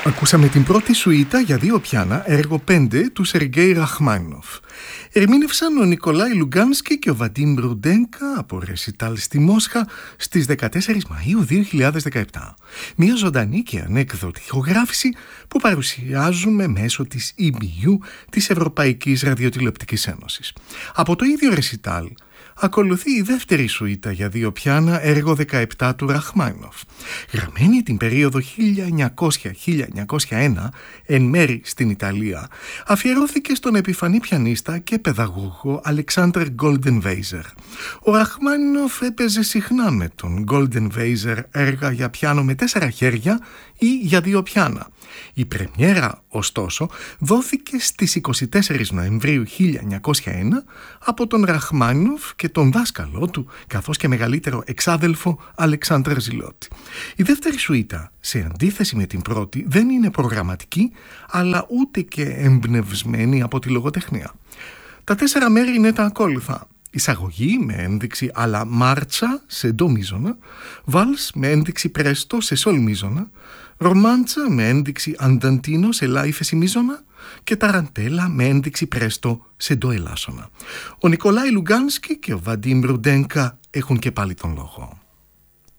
Ακούσαμε την πρώτη σουίτα για δύο πιάνα, έργο 5 του Σεργέη Ραχμάνινοφ. Ερμήνευσαν ο Νικολάη Λουγκάνσκι και ο Βαντίμ Ρουντένκα από ρεσιτάλ στη Μόσχα στις 14 Μαΐου 2017. Μια ζωντανή και ανέκδοτη ηχογράφηση που παρουσιάζουμε μέσω της EBU, της Ευρωπαϊκής Ραδιοτηλεοπτικής Ένωσης. Από το ίδιο ρεσιτάλ ακολουθεί η δεύτερη σουίτα για δύο πιάνα, έργο 17 του Ραχμάνινοφ. Γραμμένη την περίοδο 1900-1901, εν μέρη στην Ιταλία, αφιερώθηκε στον επιφανή πιανίστα και παιδαγώγο Αλεξάνδρ Γκόλντενβέιζερ. Ο Ραχμάνινοφ έπαιζε συχνά με τον Γκόλντενβέιζερ έργα για πιάνο με 4 χέρια ή για δύο πιάνα. Η πρεμιέρα, ωστόσο, δόθηκε στις 24 Νοεμβρίου 1901 από τον Ραχμάνινοφ και τον δάσκαλό του, καθώς και μεγαλύτερο εξάδελφο Αλεξάνδρ Ζιλότη. Η δεύτερη σουίτα, σε αντίθεση με την πρώτη, δεν είναι προγραμματική, αλλά ούτε και εμπνευσμένη από τη λογοτεχνία. Τα 4 μέρη είναι τα ακόλουθα: εισαγωγή με ένδειξη αλλά μάρτσα σε ντο μίζωνα, βάλς με ένδειξη πρέστο σε σολ μίζωνα, ρομάντσα με ένδειξη ανταντίνο σε λα ύφεση μίζωνα και ταραντέλα με ένδειξη πρέστο σε ντο ελάσσονα. Ο Νικολάη Λουγκάνσκι και ο Βαντίμ Ρουντένκα έχουν και πάλι τον λόγο.